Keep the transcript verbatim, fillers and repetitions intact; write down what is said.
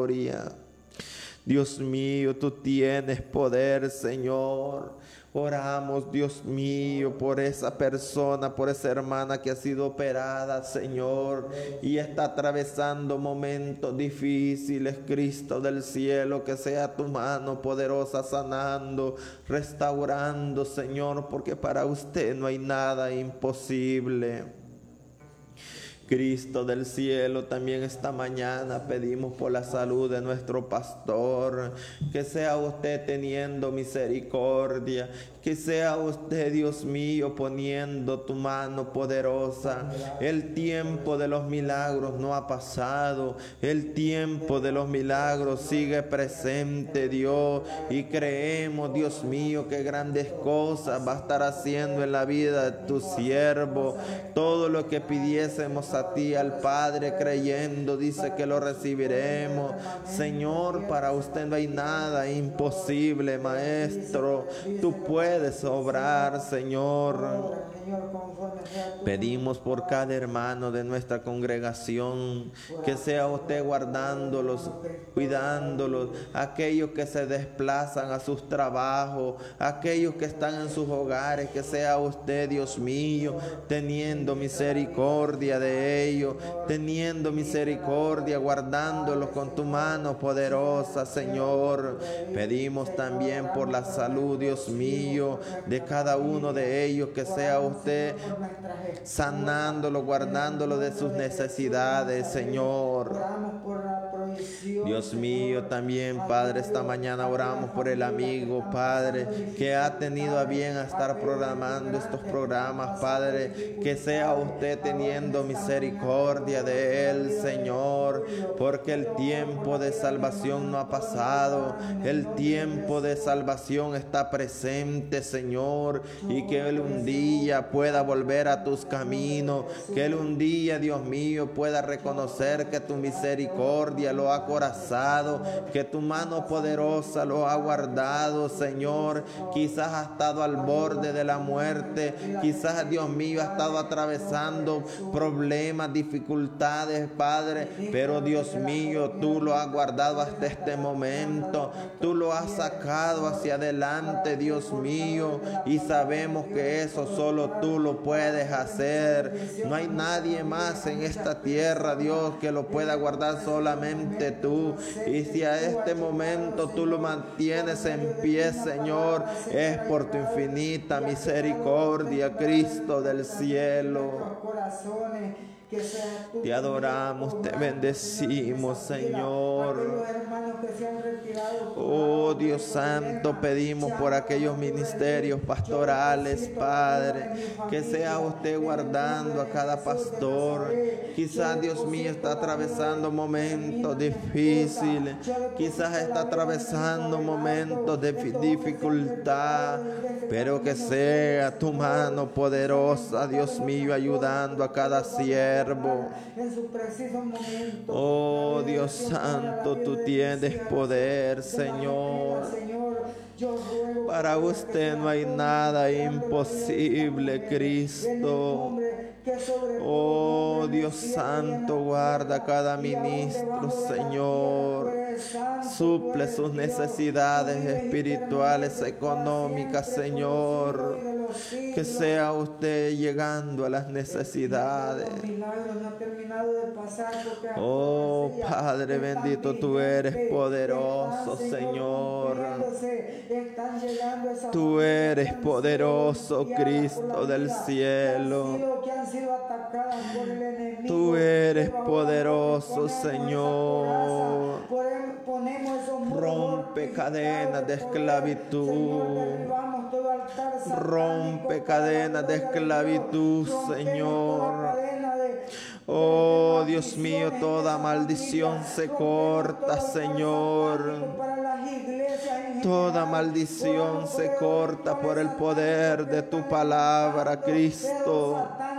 gloria. Dios mío, tú tienes poder, Señor. Oramos, Dios mío, por esa persona, por esa hermana que ha sido operada, Señor, y está atravesando momentos difíciles. Cristo del cielo, que sea tu mano poderosa sanando, restaurando, Señor, porque para usted no hay nada imposible. Cristo del cielo, también esta mañana pedimos por la salud de nuestro pastor, que sea usted teniendo misericordia, que sea usted, Dios mío, poniendo tu mano poderosa. El tiempo de los milagros no ha pasado, el tiempo de los milagros sigue presente, Dios, y creemos, Dios mío, que grandes cosas va a estar haciendo en la vida de tu siervo. Todo lo que pidiésemos a ti, al Padre, creyendo, dice que lo recibiremos. Señor, para usted no hay nada imposible, Maestro. Tú puedes obrar, Señor. Pedimos por cada hermano de nuestra congregación, que sea usted guardándolos, cuidándolos, aquellos que se desplazan a sus trabajos, aquellos que están en sus hogares, que sea usted, Dios mío, teniendo misericordia de ellos, teniendo misericordia, guardándolos con tu mano poderosa, Señor. Pedimos también por la salud, Dios mío, de cada uno de ellos, que sea usted sanándolo, guardándolo de sus necesidades, Señor. Dios mío, también, Padre, esta mañana oramos por el amigo, Padre, que ha tenido a bien a estar programando estos programas, Padre, que sea usted teniendo misericordia de él, Señor, porque el tiempo de salvación no ha pasado, el tiempo de salvación está presente, Señor, y que él un día pueda volver a tus caminos, que él un día, Dios mío, pueda reconocer que tu misericordia lo ha acorazado, que tu mano poderosa lo ha guardado, Señor. Quizás ha estado al borde de la muerte, quizás, Dios mío, ha estado atravesando problemas, dificultades, Padre, pero Dios mío, tú lo has guardado hasta este momento, tú lo has sacado hacia adelante, Dios mío, y sabemos que eso solo tú lo puedes hacer. No hay nadie más en esta tierra, Dios, que lo pueda guardar, solamente tú. Y si a este momento tú lo mantienes en pie, Señor, es por tu infinita misericordia, Cristo del cielo. Te adoramos, te bendecimos, Señor. Oh Dios Santo, pedimos por aquellos ministerios pastorales, Padre, que sea usted guardando a cada pastor. Quizás, Dios mío, está atravesando momentos difíciles, quizás está atravesando momentos de dificultad, pero que sea tu mano poderosa, Dios mío, ayudando a cada siervo. Oh Dios Santo, tú tienes poder, Señor. Para usted no hay nada imposible, Cristo. Oh Dios Santo, guarda cada ministro, Señor. Suple sus necesidades espirituales, económicas, Señor. Que sea usted llegando a las necesidades. Oh Padre bendito, tú eres poderoso, Señor. Tú eres poderoso, Cristo del cielo. Tú eres poderoso, Señor. Rompe cadenas de esclavitud. Rompe cadenas de esclavitud, Señor. Oh Dios mío, toda maldición se corta, Señor. Toda maldición se corta por el poder de tu palabra, Cristo.